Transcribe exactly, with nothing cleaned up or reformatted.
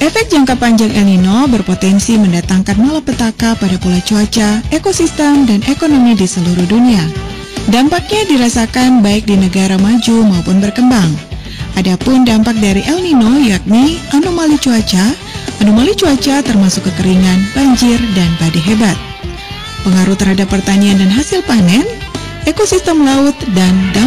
Efek jangka panjang El Nino berpotensi mendatangkan malapetaka pada pola cuaca, ekosistem, dan ekonomi di seluruh dunia. Dampaknya dirasakan baik di negara maju maupun berkembang. Adapun dampak dari El Nino yakni anomali cuaca. Anomali cuaca termasuk kekeringan, banjir, dan badai hebat. Pengaruh terhadap pertanian dan hasil panen, ekosistem laut, dan dampak